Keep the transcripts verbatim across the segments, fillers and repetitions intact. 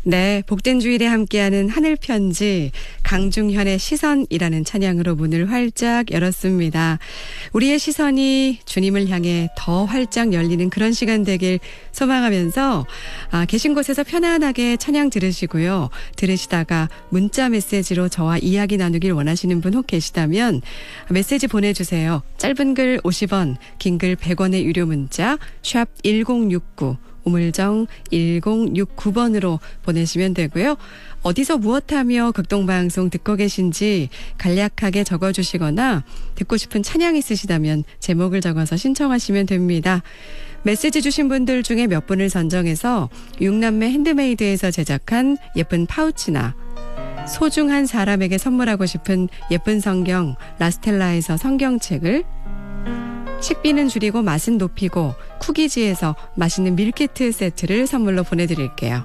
네, 복된 주일에 함께하는 하늘편지 강중현의 시선이라는 찬양으로 문을 활짝 열었습니다. 우리의 시선이 주님을 향해 더 활짝 열리는 그런 시간 되길 소망하면서 아, 계신 곳에서 편안하게 찬양 들으시고요. 들으시다가 문자 메시지로 저와 이야기 나누길 원하시는 분 혹 계시다면 메시지 보내주세요. 짧은 글 오십 원, 긴 글 백 원의 유료 문자 샵 일공육구 우물정 일공육구 번으로 보내시면 되고요. 어디서 무엇하며 극동방송 듣고 계신지 간략하게 적어주시거나 듣고 싶은 찬양 있으시다면 제목을 적어서 신청하시면 됩니다. 메시지 주신 분들 중에 몇 분을 선정해서 육남매 핸드메이드에서 제작한 예쁜 파우치나 소중한 사람에게 선물하고 싶은 예쁜 성경 라스텔라에서 성경책을, 식비는 줄이고 맛은 높이고 쿠키지에서 맛있는 밀키트 세트를 선물로 보내드릴게요.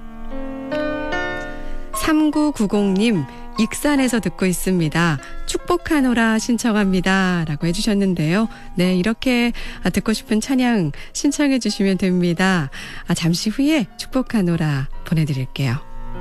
삼구구공 님, 익산에서 듣고 있습니다. 축복하노라 신청합니다 라고 해주셨는데요. 네, 이렇게 듣고 싶은 찬양 신청해 주시면 됩니다. 아, 잠시 후에 축복하노라 보내드릴게요.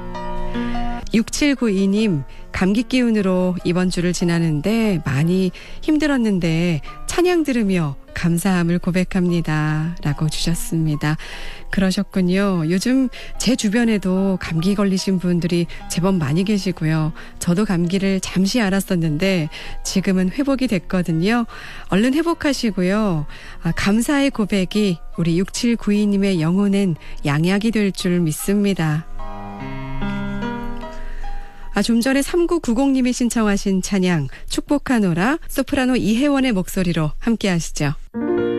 육칠구이 님, 감기 기운으로 이번 주를 지나는데 많이 힘들었는데 찬양 들으며 감사함을 고백합니다 라고 주셨습니다. 그러셨군요. 요즘 제 주변에도 감기 걸리신 분들이 제법 많이 계시고요. 저도 감기를 잠시 앓았었는데 지금은 회복이 됐거든요. 얼른 회복하시고요. 아, 감사의 고백이 우리 육칠구이 님의 영혼엔 양약이 될 줄 믿습니다. 아, 좀 전에 삼구구공 님이 신청하신 찬양 축복하노라 소프라노 이혜원의 목소리로 함께 하시죠.